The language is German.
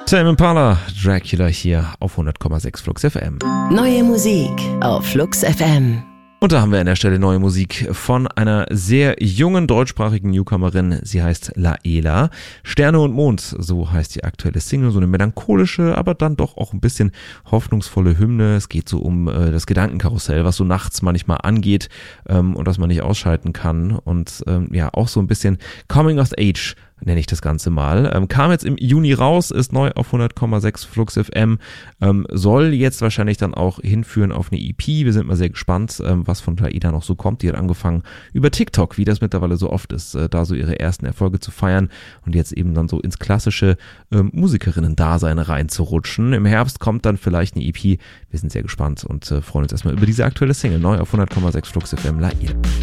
Tame Impala, Dracula hier auf 100,6 Flux FM. Neue Musik auf Flux FM. Und da haben wir an der Stelle neue Musik von einer sehr jungen deutschsprachigen Newcomerin. Sie heißt Laela. Sterne und Mond, so heißt die aktuelle Single. So eine melancholische, aber dann doch auch ein bisschen hoffnungsvolle Hymne. Es geht so um das Gedankenkarussell, was so nachts manchmal angeht und das man nicht ausschalten kann. Und ja, auch so ein bisschen Coming of Age nenne ich das Ganze mal. Kam jetzt im Juni raus, ist neu auf 100,6 Flux FM, soll jetzt wahrscheinlich dann auch hinführen auf eine EP. Wir sind mal sehr gespannt, was von Laela noch so kommt. Die hat angefangen über TikTok, wie das mittlerweile so oft ist, da so ihre ersten Erfolge zu feiern und jetzt eben dann so ins klassische Musikerinnen-Dasein reinzurutschen. Im Herbst kommt dann vielleicht eine EP. Wir sind sehr gespannt und freuen uns erstmal über diese aktuelle Single, neu auf 100,6 Flux FM, Laela.